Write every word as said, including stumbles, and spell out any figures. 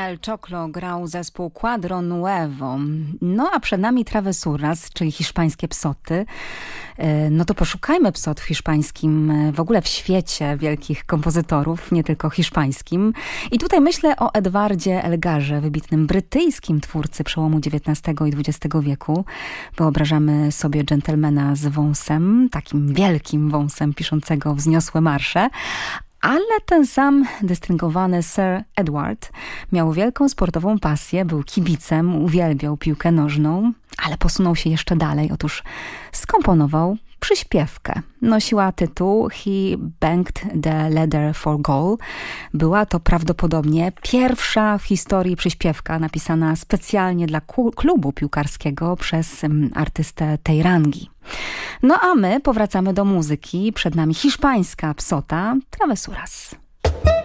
El Choclo grał zespół Cuadro Nuevo. No a przed nami Travesuras, czyli hiszpańskie psoty. No to poszukajmy psot w hiszpańskim, w ogóle w świecie wielkich kompozytorów, nie tylko hiszpańskim. I tutaj myślę o Edwardzie Elgarze, wybitnym brytyjskim twórcy przełomu dziewiętnastego i dwudziestego wieku. Wyobrażamy sobie dżentelmena z wąsem, takim wielkim wąsem piszącego wzniosłe marsze. Ale ten sam dystyngowany Sir Edward miał wielką sportową pasję, był kibicem, uwielbiał piłkę nożną, ale posunął się jeszcze dalej. Otóż skomponował przyśpiewkę. Nosiła tytuł He Banged the Ladder for Goal. Była to prawdopodobnie pierwsza w historii przyśpiewka napisana specjalnie dla klubu piłkarskiego przez artystę tej rangi. No a my powracamy do muzyki. Przed nami hiszpańska psota Travesuras.